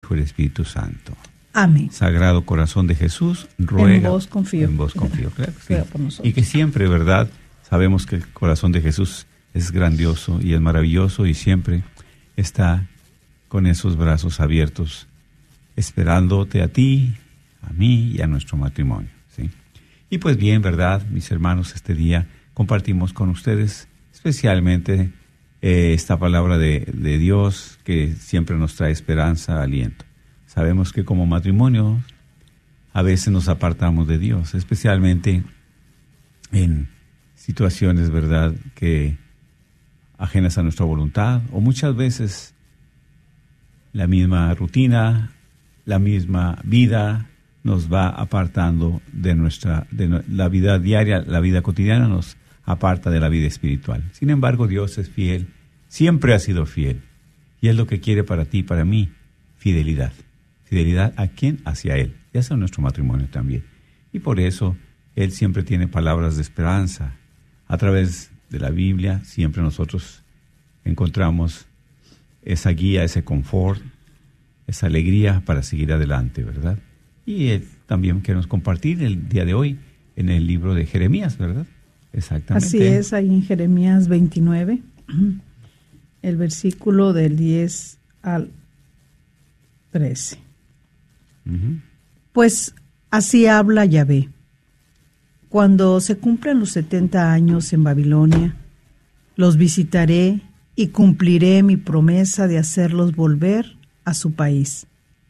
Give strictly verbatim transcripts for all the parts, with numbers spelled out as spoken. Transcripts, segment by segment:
Hijo y del Espíritu Santo. Amén. Sagrado Corazón de Jesús, ruega. En vos confío. En vos confío, claro que sí. Ruega por nosotros. Y que siempre, ¿verdad? Sabemos que el corazón de Jesús es grandioso y es maravilloso y siempre está con esos brazos abiertos, esperándote a ti, a mí y a nuestro matrimonio, ¿sí? Y pues bien, ¿verdad? Mis hermanos, este día compartimos con ustedes especialmente eh, esta palabra de, de Dios que siempre nos trae esperanza, aliento. Sabemos que como matrimonio a veces nos apartamos de Dios, especialmente en situaciones, ¿verdad?, que ajenas a nuestra voluntad, o muchas veces la misma rutina, la misma vida nos va apartando de nuestra, de no, la vida diaria, la vida cotidiana nos aparta de la vida espiritual. Sin embargo, Dios es fiel, siempre ha sido fiel, y es lo que quiere para ti y para mí, fidelidad. ¿Fidelidad a quién? Hacia Él, y hacia nuestro matrimonio también. Y por eso Él siempre tiene palabras de esperanza. A través de la Biblia siempre nosotros encontramos esa guía, ese confort, esa alegría para seguir adelante, ¿verdad? Y Él también queremos compartir el día de hoy en el libro de Jeremías, ¿verdad? Exactamente. Así es, ahí en Jeremías veintinueve, el versículo del diez al trece. Uh-huh. Pues así habla Yahvé. Cuando se cumplan los setenta años en Babilonia, los visitaré y cumpliré mi promesa de hacerlos volver a su país.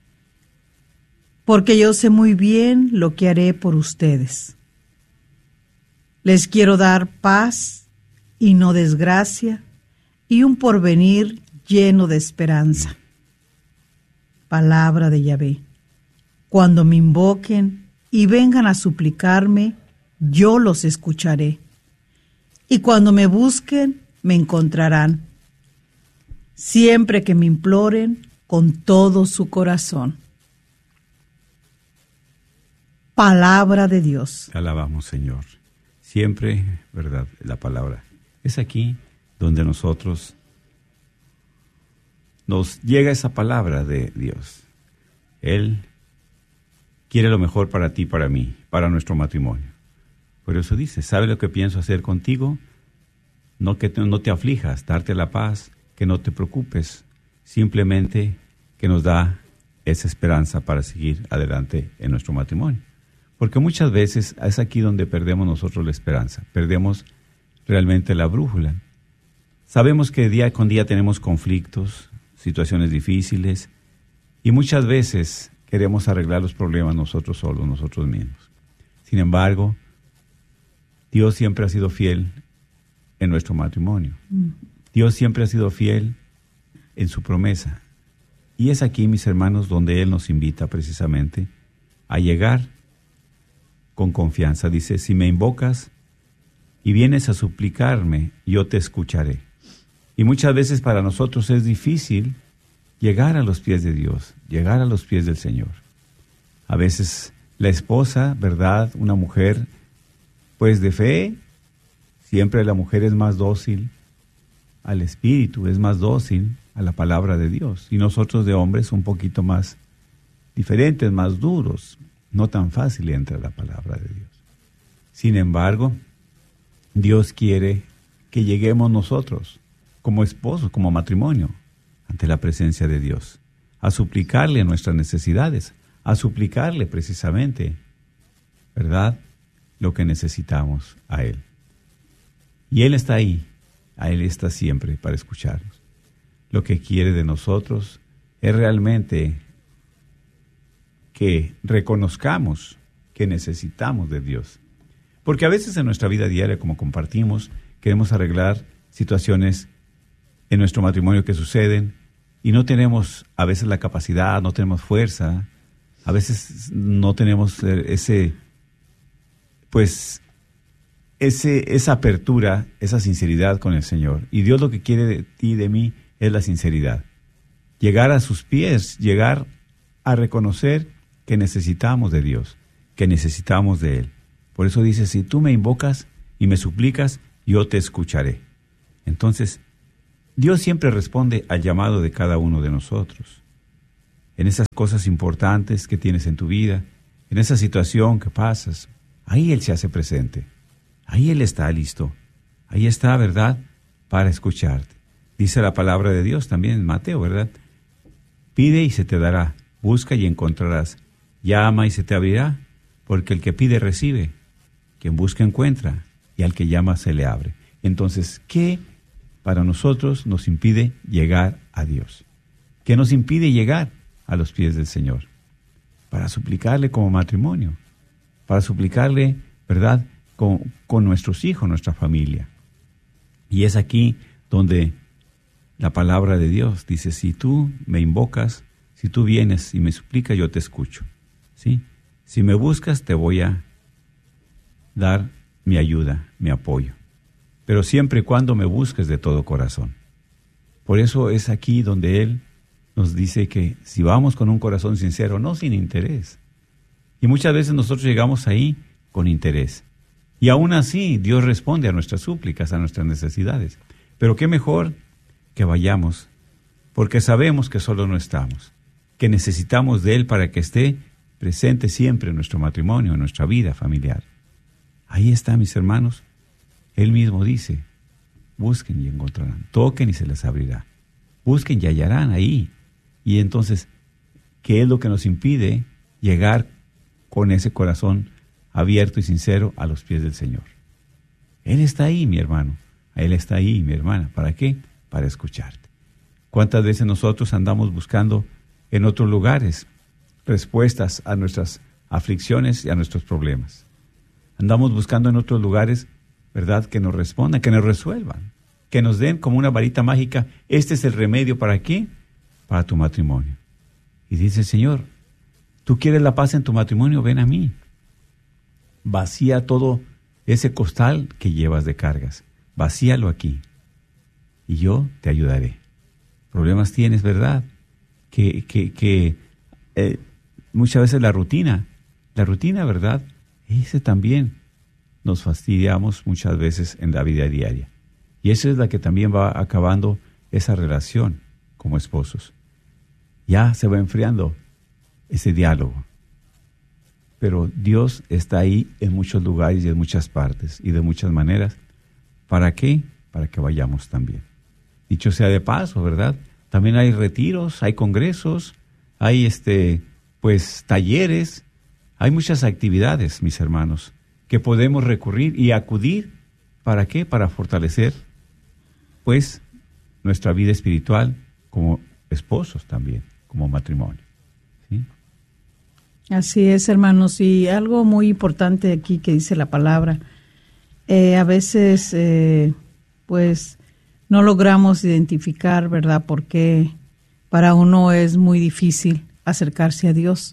Porque yo sé muy bien lo que haré por ustedes. Les quiero dar paz y no desgracia, y un porvenir lleno de esperanza. Palabra de Yahvé. Cuando me invoquen y vengan a suplicarme, yo los escucharé. Y cuando me busquen, me encontrarán. Siempre que me imploren con todo su corazón. Palabra de Dios. Alabamos, Señor. Siempre, ¿verdad? La palabra. Es aquí donde nosotros nos llega esa palabra de Dios. Él quiere lo mejor para ti, para mí, para nuestro matrimonio. Por eso dice, ¿sabe lo que pienso hacer contigo? No que te, no te aflijas, darte la paz, que no te preocupes. Simplemente que nos da esa esperanza para seguir adelante en nuestro matrimonio. Porque muchas veces es aquí donde perdemos nosotros la esperanza, perdemos realmente la brújula. Sabemos que día con día tenemos conflictos, situaciones difíciles, y muchas veces queremos arreglar los problemas nosotros solos, nosotros mismos. Sin embargo, Dios siempre ha sido fiel en nuestro matrimonio. Mm. Dios siempre ha sido fiel en su promesa. Y es aquí, mis hermanos, donde Él nos invita precisamente a llegar con confianza. Dice, si me invocas y vienes a suplicarme, yo te escucharé. Y muchas veces para nosotros es difícil llegar a los pies de Dios, llegar a los pies del Señor. A veces la esposa, ¿verdad? Una mujer, pues de fe, siempre la mujer es más dócil al Espíritu, es más dócil a la palabra de Dios. Y nosotros de hombres un poquito más diferentes, más duros, no tan fácil entra la palabra de Dios. Sin embargo, Dios quiere que lleguemos nosotros, como esposos, como matrimonio, ante la presencia de Dios, a suplicarle nuestras necesidades, a suplicarle precisamente, ¿verdad?, lo que necesitamos a Él. Y Él está ahí, a Él está siempre para escucharnos. Lo que quiere de nosotros es realmente que reconozcamos que necesitamos de Dios. Porque a veces en nuestra vida diaria, como compartimos, queremos arreglar situaciones en nuestro matrimonio que suceden y no tenemos a veces la capacidad, no tenemos fuerza, a veces no tenemos ese, pues, ese, esa apertura, esa sinceridad con el Señor. Y Dios lo que quiere de ti y de mí es la sinceridad. Llegar a sus pies, llegar a reconocer que necesitamos de Dios, que necesitamos de Él. Por eso dice, si tú me invocas y me suplicas, yo te escucharé. Entonces, Dios siempre responde al llamado de cada uno de nosotros. en esas cosas importantes que tienes en tu vida, en esa situación que pasas. Ahí Él se hace presente. Ahí Él está listo. Ahí está, ¿verdad?, para escucharte. Dice la palabra de Dios también en Mateo, ¿verdad? Pide y se te dará. Busca y encontrarás. Llama y se te abrirá. Porque el que pide recibe. Quien busca encuentra. Y al que llama se le abre. Entonces, ¿qué para nosotros nos impide llegar a Dios? ¿Qué nos impide llegar a los pies del Señor? Para suplicarle como matrimonio. Para suplicarle, ¿verdad?, con, con nuestros hijos, nuestra familia. Y es aquí donde la palabra de Dios dice, si tú me invocas, si tú vienes y me suplicas, yo te escucho. ¿Sí? Si me buscas, te voy a dar mi ayuda, mi apoyo. Pero siempre y cuando me busques de todo corazón. Por eso es aquí donde Él nos dice que si vamos con un corazón sincero, no sin interés. Y muchas veces nosotros llegamos ahí con interés. Y aún así Dios responde a nuestras súplicas, a nuestras necesidades. Pero qué mejor que vayamos, porque sabemos que solo no estamos, que necesitamos de Él para que esté presente siempre en nuestro matrimonio, en nuestra vida familiar. Ahí está, mis hermanos. Él mismo dice, busquen y encontrarán, toquen y se les abrirá, busquen y hallarán ahí. Y entonces, ¿qué es lo que nos impide llegar con ese corazón abierto y sincero a los pies del Señor? Él está ahí, mi hermano. Él está ahí, mi hermana. ¿Para qué? Para escucharte. ¿Cuántas veces nosotros andamos buscando en otros lugares respuestas a nuestras aflicciones y a nuestros problemas? Andamos buscando en otros lugares, ¿verdad?, que nos respondan, que nos resuelvan, que nos den como una varita mágica. Este es el remedio, ¿para qué? Para tu matrimonio. Y dice el Señor, ¿tú quieres la paz en tu matrimonio? Ven a mí. Vacía todo ese costal que llevas de cargas. Vacíalo aquí. Y yo te ayudaré. Problemas tienes, ¿verdad? Que, que, que eh, muchas veces la rutina, la rutina, ¿verdad? Ese también nos fastidiamos muchas veces en la vida diaria. Y esa es la que también va acabando esa relación como esposos. Ya se va enfriando ese diálogo. Pero Dios está ahí en muchos lugares y en muchas partes y de muchas maneras. ¿Para qué? Para que vayamos también. Dicho sea de paso, ¿verdad? También hay retiros, hay congresos, hay este, pues talleres, hay muchas actividades, mis hermanos, que podemos recurrir y acudir. ¿Para qué? Para fortalecer, pues, nuestra vida espiritual como esposos también, como matrimonio. ¿Sí? Así es, hermanos, y algo muy importante aquí que dice la palabra, eh, a veces, eh, pues, no logramos identificar, ¿verdad?, por qué para uno es muy difícil acercarse a Dios.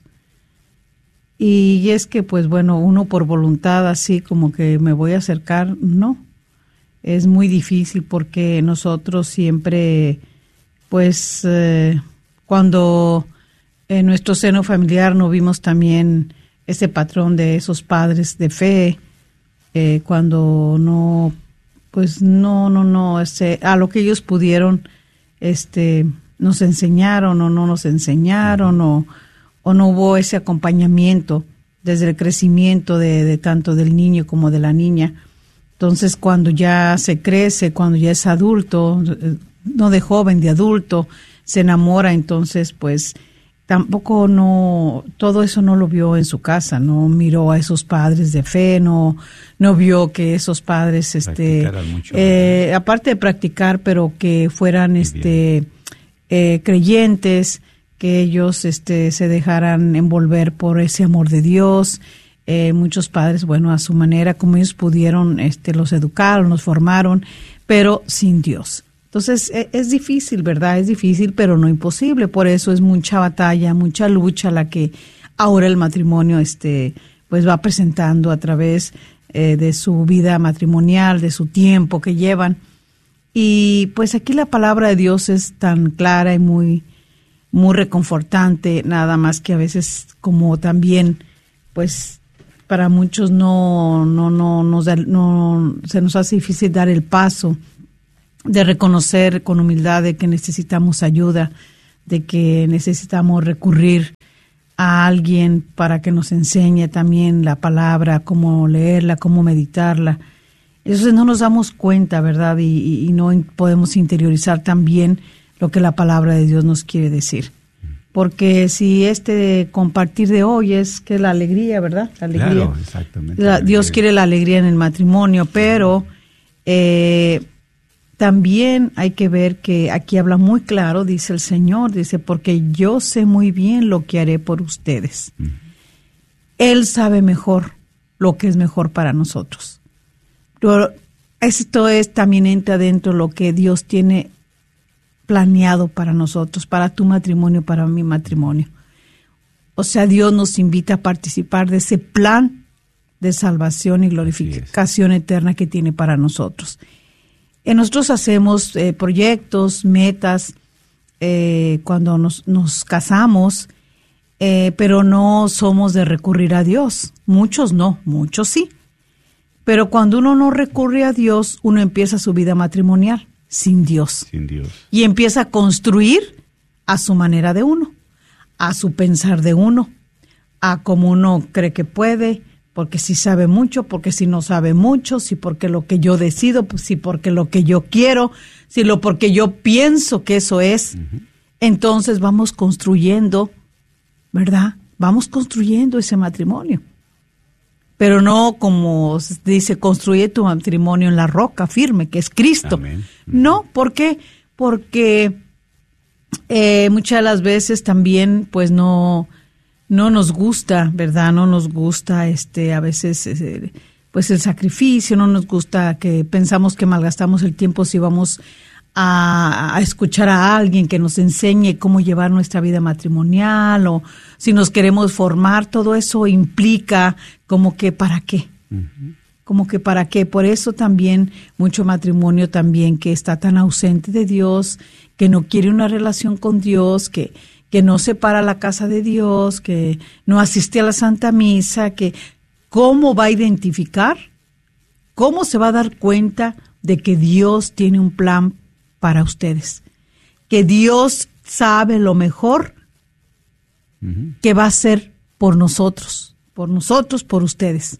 Y es que, pues, bueno, uno por voluntad así como que me voy a acercar, no. Es muy difícil porque nosotros siempre, pues, eh, cuando en nuestro seno familiar no vimos también ese patrón de esos padres de fe, eh, cuando no, pues no, no, no, este, a lo que ellos pudieron, este, nos enseñaron o no nos enseñaron, o, o no hubo ese acompañamiento desde el crecimiento de, de tanto del niño como de la niña. Entonces, cuando ya se crece, cuando ya es adulto, no de joven, de adulto, se enamora, entonces, pues, tampoco no, todo eso no lo vio en su casa, no miró a esos padres de fe, no, no vio que esos padres, este, eh, aparte de practicar, pero que fueran, este, eh, creyentes, que ellos, este, se dejaran envolver por ese amor de Dios. Eh, muchos padres, bueno, a su manera, como ellos pudieron, este, los educaron, los formaron, pero sin Dios. Entonces, es, es difícil, ¿verdad? Es difícil, pero no imposible. Por eso es mucha batalla, mucha lucha la que ahora el matrimonio, este, pues va presentando a través eh, de su vida matrimonial, de su tiempo que llevan. Y pues aquí la palabra de Dios es tan clara y muy, muy reconfortante, nada más que a veces como también, pues, para muchos no, no, no, nos da, no se nos hace difícil dar el paso de reconocer con humildad de que necesitamos ayuda, de que necesitamos recurrir a alguien para que nos enseñe también la palabra, cómo leerla, cómo meditarla. Entonces no nos damos cuenta, ¿verdad? Y, y no podemos interiorizar también lo que la palabra de Dios nos quiere decir. Porque si este compartir de hoy es que la alegría, ¿verdad? La alegría. Claro, exactamente. La, Dios quiere la alegría en el matrimonio, pero eh, también hay que ver que aquí habla muy claro, dice el Señor, dice, porque yo sé muy bien lo que haré por ustedes. Uh-huh. Él sabe mejor lo que es mejor para nosotros. Pero esto es también entra dentro de lo que Dios tiene planeado para nosotros, para tu matrimonio, para mi matrimonio. O sea, Dios nos invita a participar de ese plan de salvación y glorificación eterna que tiene para nosotros. Eh, nosotros hacemos eh, proyectos, metas, eh, cuando nos, nos casamos, eh, pero no somos de recurrir a Dios. Muchos no, muchos sí. Pero cuando uno no recurre a Dios, uno empieza su vida matrimonial sin Dios. Sin Dios. Y empieza a construir a su manera de uno, a su pensar de uno, a como uno cree que puede, porque si sabe mucho, porque si no sabe mucho, si porque lo que yo decido, pues si porque lo que yo quiero, si lo porque yo pienso que eso es. Uh-huh. Entonces vamos construyendo, ¿verdad? Vamos construyendo ese matrimonio. Pero no como dice, construye tu matrimonio en la roca firme, que es Cristo. Amén. No, ¿por qué? Porque eh, muchas de las veces también, pues no, no nos gusta, ¿verdad? No nos gusta, este, a veces, eh, pues el sacrificio, no nos gusta que pensamos que malgastamos el tiempo si vamos a, a escuchar a alguien que nos enseñe cómo llevar nuestra vida matrimonial, o si nos queremos formar. Todo eso implica como que ¿para qué? Uh-huh. Como que ¿para qué? Por eso también mucho matrimonio también que está tan ausente de Dios, que no quiere una relación con Dios, que, que no se para a la casa de Dios, que no asiste a la Santa Misa, que ¿cómo va a identificar? ¿Cómo se va a dar cuenta de que Dios tiene un plan para ustedes? Que Dios sabe lo mejor uh-huh. que va a hacer por nosotros, por nosotros, por ustedes.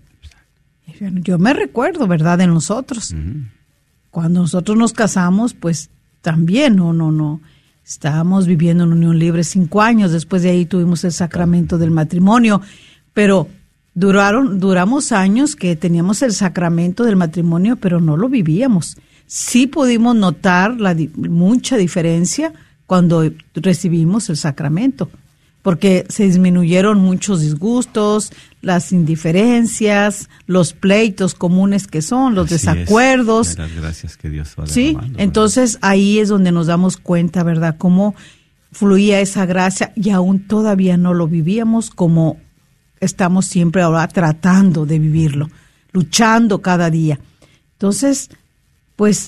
Yo me recuerdo, ¿verdad?, de nosotros. Uh-huh. Cuando nosotros nos casamos, pues también, no, no, no. Estábamos viviendo en unión libre cinco años. Después de ahí tuvimos el sacramento del matrimonio. Pero duraron, duramos años que teníamos el sacramento del matrimonio, pero no lo vivíamos. Sí pudimos notar la di- mucha diferencia cuando recibimos el sacramento, porque se disminuyeron muchos disgustos, las indiferencias, los pleitos comunes que son, los Así desacuerdos. Es, las gracias que Dios va sí, derramando, entonces ¿verdad? Ahí es donde nos damos cuenta, ¿verdad?, cómo fluía esa gracia, y aún todavía no lo vivíamos como estamos siempre ahora tratando de vivirlo, luchando cada día. Entonces, pues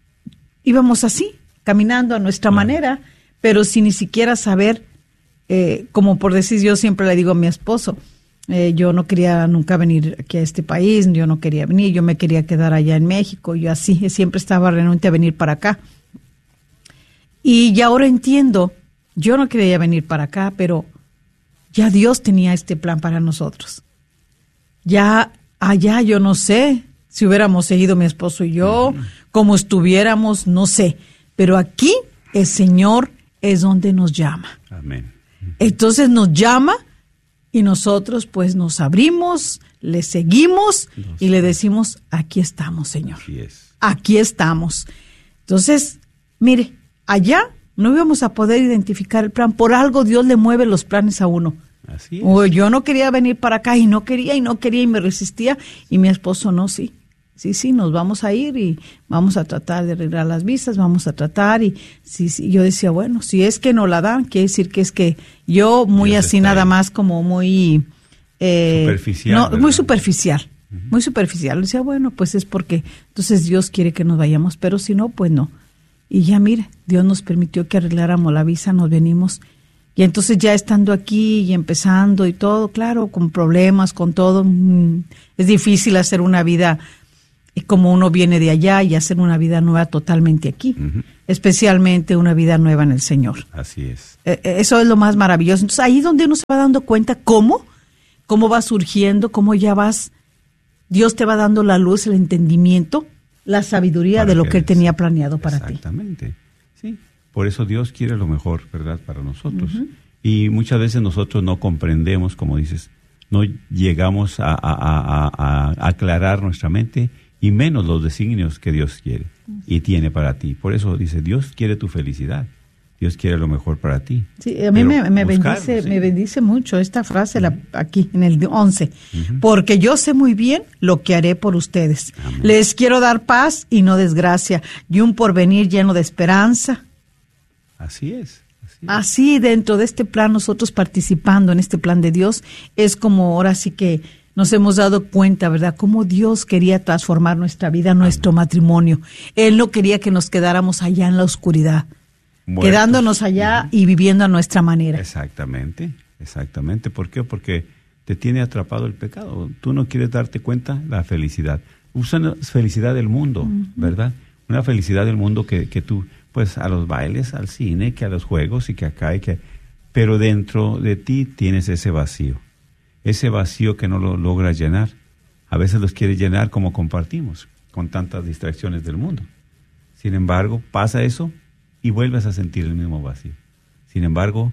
íbamos así, caminando a nuestra claro. manera, pero sin ni siquiera saber, eh, como por decir, yo siempre le digo a mi esposo, eh, yo no quería nunca venir aquí a este país, yo no quería venir, yo me quería quedar allá en México, yo así siempre estaba renuente a venir para acá. Y ya ahora entiendo, yo no quería venir para acá, pero ya Dios tenía este plan para nosotros. Ya allá yo no sé si hubiéramos seguido mi esposo y yo, uh-huh. como estuviéramos, no sé, pero aquí el Señor es donde nos llama. Amén. Entonces nos llama y nosotros pues nos abrimos, le seguimos no y le decimos, aquí estamos, Señor. Así es. Aquí estamos. Entonces, mire, allá no íbamos a poder identificar el plan. Por algo Dios le mueve los planes a uno. Así es. O yo no quería venir para acá y no quería y no quería y me resistía, y mi esposo no, sí. Sí, sí, nos vamos a ir y vamos a tratar de arreglar las visas, vamos a tratar y sí, sí. Yo decía, bueno, si es que no la dan, quiere decir que es que yo muy Dios así nada ahí. Más como muy... Eh, superficial. No, ¿verdad? muy superficial, uh-huh. muy superficial. Decía, bueno, pues es porque entonces Dios quiere que nos vayamos, pero si no, pues no. Y ya mire, Dios nos permitió que arregláramos la visa, nos venimos. Y entonces ya estando aquí y empezando y todo, claro, con problemas, con todo, mmm, es difícil hacer una vida y como uno viene de allá y hacer una vida nueva totalmente aquí, uh-huh. especialmente una vida nueva en el Señor. Así es. Eh, eso es lo más maravilloso. Entonces ahí donde uno se va dando cuenta cómo, cómo va surgiendo, cómo ya vas, Dios te va dando la luz, el entendimiento, la sabiduría para de lo que, que Él tenía planeado para ti. Exactamente, sí. Por eso Dios quiere lo mejor, ¿verdad?, para nosotros. Uh-huh. Y muchas veces nosotros no comprendemos, como dices, no llegamos a, a, a, a, a aclarar nuestra mente y menos los designios que Dios quiere y tiene para ti. Por eso dice, Dios quiere tu felicidad. Dios quiere lo mejor para ti. Sí, a mí me, me, bendice, sí. me bendice mucho esta frase la, aquí en el once. Uh-huh. Porque yo sé muy bien lo que haré por ustedes. Amén. Les quiero dar paz y no desgracia, y un porvenir lleno de esperanza. Así es. Así, es. Así dentro de este plan, nosotros participando en este plan de Dios, es como ahora sí que nos hemos dado cuenta, ¿verdad?, cómo Dios quería transformar nuestra vida, nuestro Amén. Matrimonio. Él no quería que nos quedáramos allá en la oscuridad. Muertos. Quedándonos allá uh-huh. y viviendo a nuestra manera. Exactamente, exactamente. ¿Por qué? Porque te tiene atrapado el pecado. Tú no quieres darte cuenta la felicidad. Usa la felicidad del mundo, uh-huh. ¿verdad? Una felicidad del mundo que, que tú, pues a los bailes, al cine, que a los juegos y que acá y que... Pero dentro de ti tienes ese vacío. Ese vacío que no lo logras llenar. A veces los quieres llenar como compartimos, con tantas distracciones del mundo. Sin embargo, pasa eso y vuelves a sentir el mismo vacío. Sin embargo,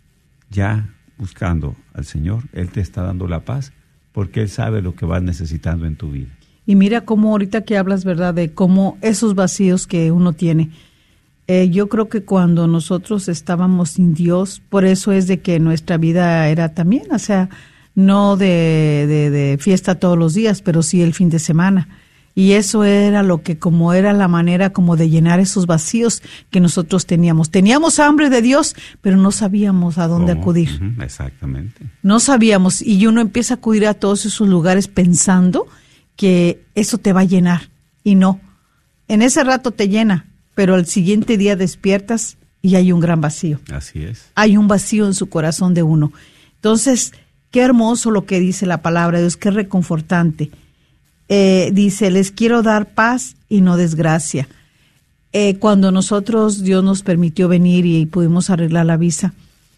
ya buscando al Señor, Él te está dando la paz porque Él sabe lo que vas necesitando en tu vida. Y mira cómo ahorita que hablas, ¿verdad?, de cómo esos vacíos que uno tiene. Eh, yo creo que cuando nosotros estábamos sin Dios, por eso es de que nuestra vida era también, o sea, no de, de, de fiesta todos los días, pero sí el fin de semana. Y eso era lo que, como era la manera como de llenar esos vacíos que nosotros teníamos. Teníamos hambre de Dios, pero no sabíamos a dónde ¿Cómo? acudir. Uh-huh, exactamente. No sabíamos, y uno empieza a acudir a todos esos lugares pensando que eso te va a llenar. Y no, en ese rato te llena, pero al siguiente día despiertas y hay un gran vacío. Así es. Hay un vacío en su corazón de uno. Entonces, qué hermoso lo que dice la palabra de Dios, qué reconfortante. Eh, dice, les quiero dar paz y no desgracia. Eh, cuando nosotros, Dios nos permitió venir y pudimos arreglar la visa,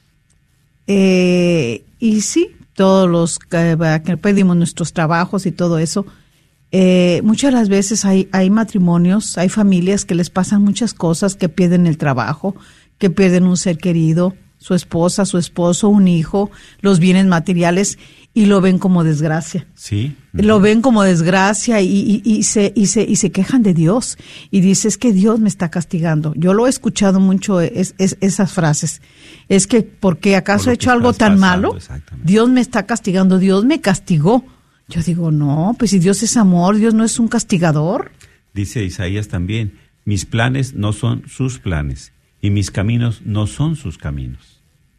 eh, y sí, todos los eh, que pedimos nuestros trabajos y todo eso, eh, muchas de las veces hay, hay matrimonios, hay familias que les pasan muchas cosas, que pierden el trabajo, que pierden un ser querido, su esposa, su esposo, un hijo, los bienes materiales, y lo ven como desgracia. Sí. Lo ven como desgracia y, y, y, se, y, se, y se quejan de Dios. Y dice, es que Dios me está castigando. Yo lo he escuchado mucho, es, es, esas frases. Es que, ¿porque acaso he hecho algo tan malo? Dios me está castigando, Dios me castigó. Yo digo, no, pues si Dios es amor, Dios no es un castigador. Dice Isaías también, mis planes no son sus planes y mis caminos no son sus caminos.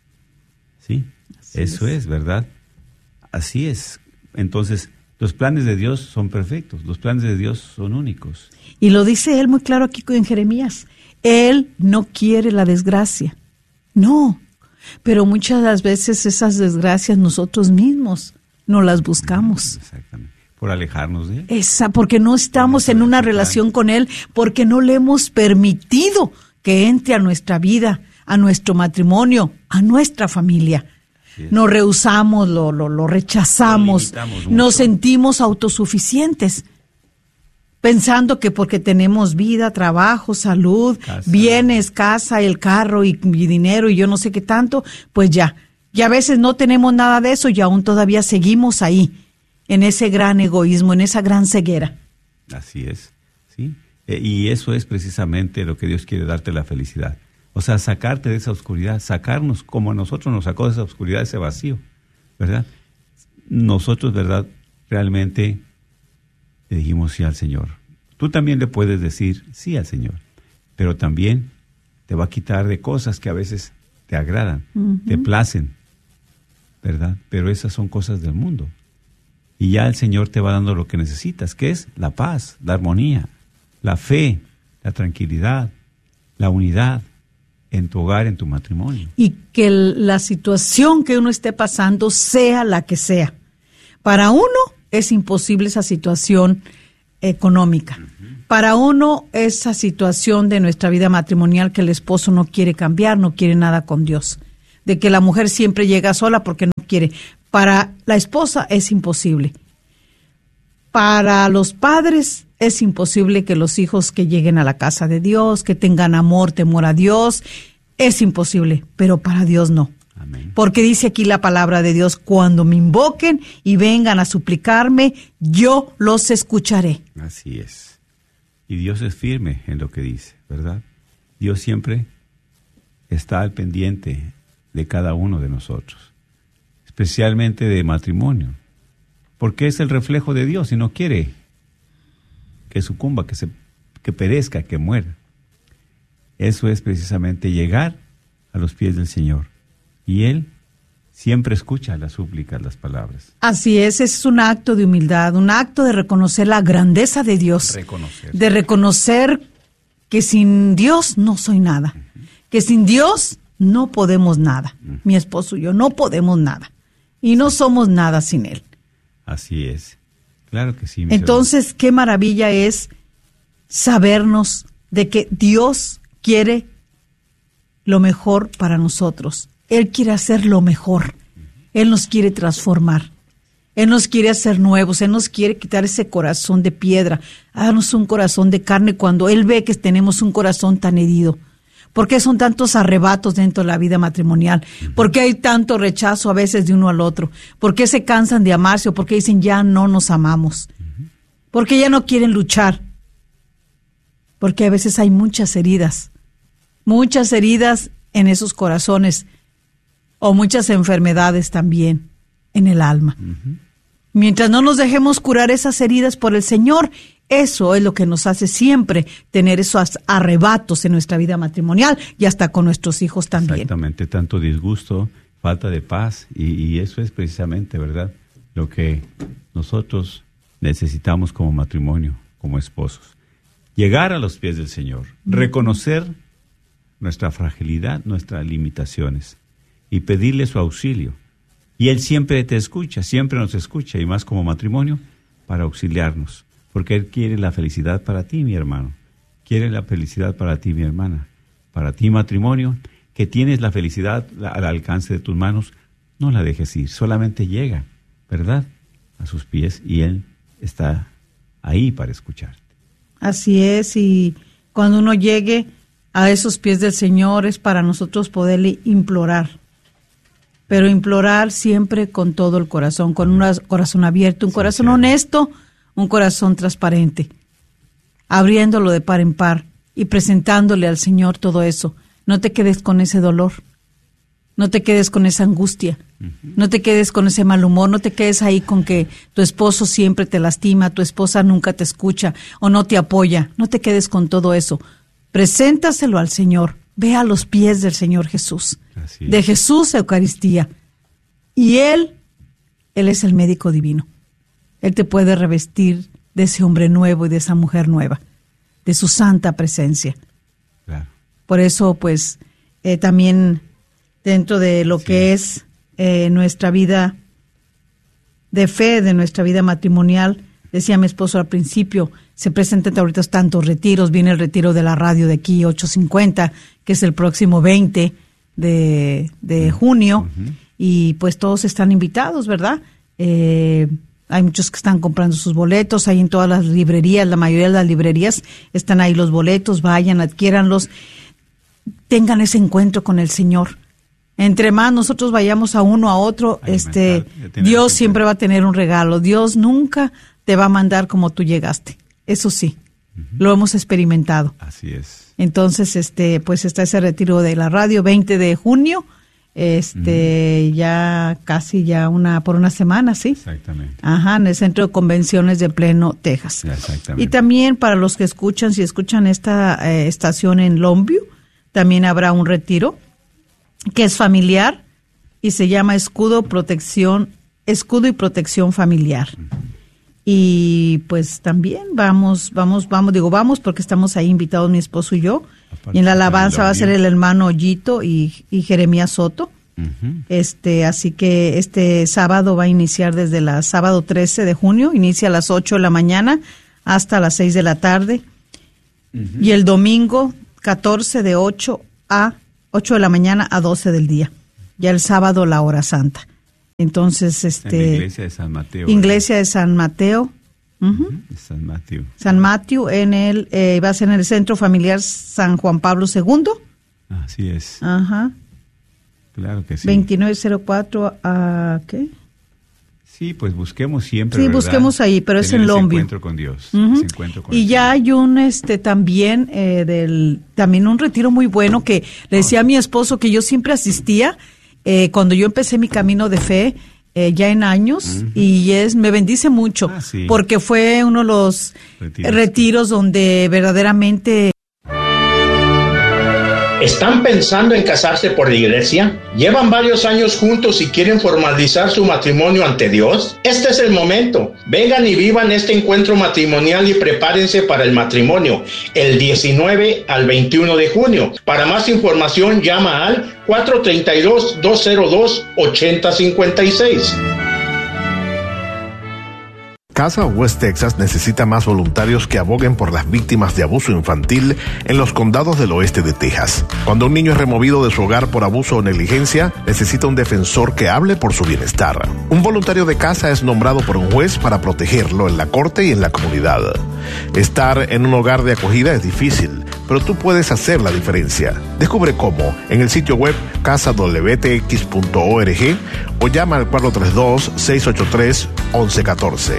¿Sí? Así Eso es, es ¿verdad? Así es. Entonces, los planes de Dios son perfectos, los planes de Dios son únicos. Y lo dice Él muy claro aquí en Jeremías. Él no quiere la desgracia. No. Pero muchas de las veces esas desgracias nosotros mismos no las buscamos. Exactamente. Por alejarnos de Él. Esa, porque no estamos en una relación con Él, porque no le hemos permitido que entre a nuestra vida, a nuestro matrimonio, a nuestra familia. Nos rehusamos, lo, lo, lo rechazamos, lo nos sentimos autosuficientes, pensando que porque tenemos vida, trabajo, salud, casa. bienes, casa, el carro y, y dinero y yo no sé qué tanto, pues ya. Y a veces no tenemos nada de eso y aún todavía seguimos ahí, en ese gran egoísmo, en esa gran ceguera. Así es, sí. Eh, y eso es precisamente lo que Dios quiere, darte la felicidad. O sea, sacarte de esa oscuridad, sacarnos como a nosotros nos sacó de esa oscuridad, ese vacío, ¿verdad? Nosotros, ¿verdad? Realmente le dijimos sí al Señor. Tú también le puedes decir sí al Señor, pero también te va a quitar de cosas que a veces te agradan, uh-huh. te placen, ¿verdad? Pero esas son cosas del mundo. Y ya el Señor te va dando lo que necesitas, que es la paz, la armonía, la fe, la tranquilidad, la unidad en tu hogar, en tu matrimonio. Y que la situación que uno esté pasando sea la que sea. Para uno es imposible esa situación económica. Uh-huh. Para uno, esa situación de nuestra vida matrimonial que el esposo no quiere cambiar, no quiere nada con Dios, de que la mujer siempre llega sola porque no quiere. Para la esposa es imposible. Para los padres es imposible que los hijos que lleguen a la casa de Dios, que tengan amor, temor a Dios, es imposible, pero para Dios no. Amén. Porque dice aquí la palabra de Dios, cuando me invoquen y vengan a suplicarme, yo los escucharé. Así es. Y Dios es firme en lo que dice, ¿verdad? Dios siempre está al pendiente de cada uno de nosotros, especialmente de matrimonio, porque es el reflejo de Dios y no quiere que sucumba, que, se, que perezca, que muera. Eso es precisamente llegar a los pies del Señor. Y Él siempre escucha las súplicas, las palabras. Así es, es un acto de humildad, un acto de reconocer la grandeza de Dios. Reconocer. De reconocer que sin Dios no soy nada. Uh-huh. Que sin Dios no podemos nada. Uh-huh. Mi esposo y yo no podemos nada. Y no somos nada sin Él. Así es. Claro que sí. Entonces, hermanos, qué maravilla es sabernos de que Dios quiere lo mejor para nosotros. Él quiere hacer lo mejor. Él nos quiere transformar. Él nos quiere hacer nuevos. Él nos quiere quitar ese corazón de piedra. Darnos un corazón de carne cuando Él ve que tenemos un corazón tan herido. ¿Por qué son tantos arrebatos dentro de la vida matrimonial? ¿Por qué hay tanto rechazo a veces de uno al otro? ¿Por qué se cansan de amarse o por qué dicen ya no nos amamos? ¿Por qué ya no quieren luchar? Porque a veces hay muchas heridas. Muchas heridas en esos corazones. O muchas enfermedades también en el alma. Uh-huh. Mientras no nos dejemos curar esas heridas por el Señor, eso es lo que nos hace siempre tener esos arrebatos en nuestra vida matrimonial y hasta con nuestros hijos también. Exactamente, tanto disgusto, falta de paz, y, y eso es precisamente, ¿verdad?, lo que nosotros necesitamos como matrimonio, como esposos. Llegar a los pies del Señor, uh-huh. reconocer nuestra fragilidad, nuestras limitaciones, y pedirle su auxilio. Y Él siempre te escucha, siempre nos escucha, y más como matrimonio, para auxiliarnos. Porque Él quiere la felicidad para ti, mi hermano. Quiere la felicidad para ti, mi hermana. Para ti, matrimonio, que tienes la felicidad al alcance de tus manos, no la dejes ir. Solamente llega, ¿verdad?, a sus pies, y Él está ahí para escucharte. Así es, y cuando uno llegue a esos pies del Señor es para nosotros poderle implorar. Pero implorar siempre con todo el corazón, con un corazón abierto, un sí, corazón claro. honesto, un corazón transparente, abriéndolo de par en par y presentándole al Señor todo eso. No te quedes con ese dolor, no te quedes con esa angustia, uh-huh. no te quedes con ese mal humor, no te quedes ahí con que tu esposo siempre te lastima, tu esposa nunca te escucha o no te apoya. No te quedes con todo eso. Preséntaselo al Señor. Ve a los pies del Señor Jesús, de Jesús Eucaristía. Y Él, Él es el médico divino. Él te puede revestir de ese hombre nuevo y de esa mujer nueva, de su santa presencia. Claro. Por eso, pues, eh, también dentro de lo sí. que es eh, nuestra vida de fe, de nuestra vida matrimonial, decía mi esposo al principio, se presentan ahorita tantos retiros, viene el retiro de la radio de aquí, ocho cincuenta, que es el próximo veinte de, de junio, uh-huh. y pues todos están invitados, ¿verdad? Eh, hay muchos que están comprando sus boletos, hay en todas las librerías, la mayoría de las librerías están ahí los boletos, vayan, adquiéranlos, tengan ese encuentro con el Señor. Entre más nosotros vayamos a uno a otro, este, Dios siempre va a tener un regalo. Dios nunca te va a mandar como tú llegaste. Eso sí, uh-huh. lo hemos experimentado. Así es. Entonces, este, pues está ese retiro de la radio, veinte de junio, este, uh-huh. ya casi ya una, por una semana, ¿sí? Exactamente. Ajá, en el Centro de Convenciones de Pleno, Texas. Exactamente. Y también para los que escuchan, si escuchan esta eh, estación en Longview, también habrá un retiro que es familiar y se llama Escudo Protección, Escudo y Protección Familiar. Uh-huh. Y pues también vamos, vamos, vamos, digo vamos porque estamos ahí invitados mi esposo y yo. Aparte, y en la alabanza va a ser el hermano Ollito y, y Jeremías Soto. Uh-huh. Este, así que este sábado va a iniciar desde la sábado trece de junio, inicia a las ocho de la mañana hasta las seis de la tarde. Uh-huh. Y el domingo catorce de ocho a ocho de la mañana a doce del día. Ya el sábado la hora santa. Entonces, este... En la iglesia de San Mateo. Iglesia ¿verdad? de San Mateo. Uh-huh. Uh-huh. San Mateo. San Mateo, en el, eh, va a ser en el Centro Familiar San Juan Pablo segundo. Así es. Ajá. Claro que sí. veintinueve cero cuatro a... ¿qué? Sí, pues busquemos siempre, Sí, ¿verdad? busquemos ahí, pero Tener es en Longview. Ese encuentro con Dios. Uh-huh. Ese encuentro con y ya hay un, este, también, eh, del, también un retiro muy bueno que le decía oh. a mi esposo que yo siempre asistía, eh, cuando yo empecé mi camino de fe, eh, ya en años, uh-huh. y es, me bendice mucho, ah, sí. porque fue uno de los retiros, retiros donde verdaderamente... ¿Están pensando en casarse por la iglesia? ¿Llevan varios años juntos y quieren formalizar su matrimonio ante Dios? Este es el momento. Vengan y vivan este encuentro matrimonial y prepárense para el matrimonio el diecinueve al veintiuno de junio. Para más información llama al cuatro tres dos, dos cero dos, ocho cero cinco seis. Casa West Texas necesita más voluntarios que aboguen por las víctimas de abuso infantil en los condados del oeste de Texas. Cuando un niño es removido de su hogar por abuso o negligencia, necesita un defensor que hable por su bienestar. Un voluntario de casa es nombrado por un juez para protegerlo en la corte y en la comunidad. Estar en un hogar de acogida es difícil, pero tú puedes hacer la diferencia. Descubre cómo en el sitio web casa w t x punto org o llama al cuatro tres dos, seis ocho tres, once catorce.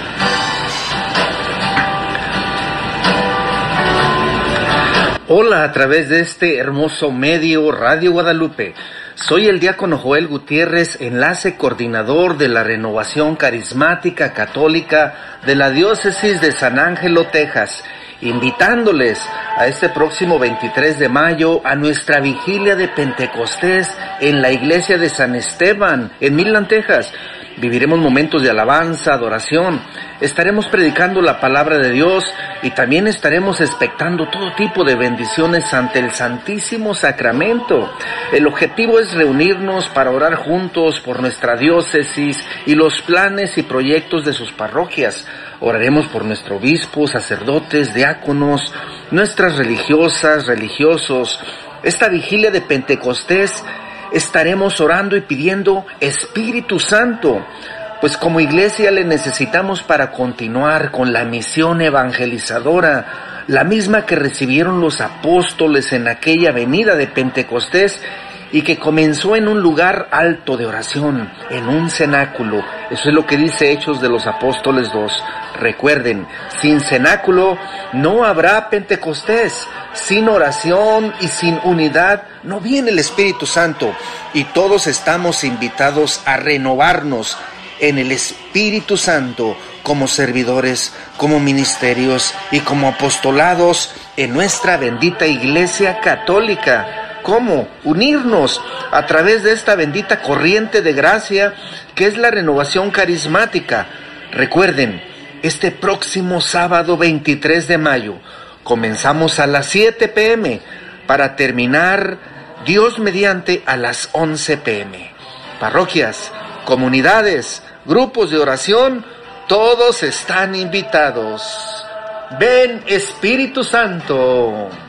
Hola, a través de este hermoso medio Radio Guadalupe. Soy el diácono Joel Gutiérrez, enlace coordinador de la Renovación Carismática Católica de la Diócesis de San Ángelo, Texas, invitándoles a este próximo veintitrés de mayo a nuestra vigilia de Pentecostés en la iglesia de San Esteban, en Midland, Texas. Viviremos momentos de alabanza, adoración, estaremos predicando la palabra de Dios y también estaremos expectando todo tipo de bendiciones ante el Santísimo Sacramento. El objetivo es reunirnos para orar juntos por nuestra diócesis y los planes y proyectos de sus parroquias. Oraremos por nuestro obispo, sacerdotes, diáconos, nuestras religiosas, religiosos. Esta vigilia de Pentecostés estaremos orando y pidiendo Espíritu Santo, pues como iglesia le necesitamos para continuar con la misión evangelizadora, la misma que recibieron los apóstoles en aquella venida de Pentecostés y que comenzó en un lugar alto de oración, en un cenáculo. Eso es lo que dice Hechos de los Apóstoles dos. Recuerden, sin cenáculo no habrá Pentecostés. Sin oración y sin unidad no viene el Espíritu Santo, y todos estamos invitados a renovarnos en el Espíritu Santo como servidores, como ministerios y como apostolados en nuestra bendita Iglesia Católica. ¿Cómo? Unirnos a través de esta bendita corriente de gracia que es la renovación carismática. Recuerden, este próximo sábado veintitrés de mayo comenzamos a las siete pe eme para terminar, Dios mediante, a las once pe eme. Parroquias, comunidades, grupos de oración, todos están invitados. Ven, Espíritu Santo.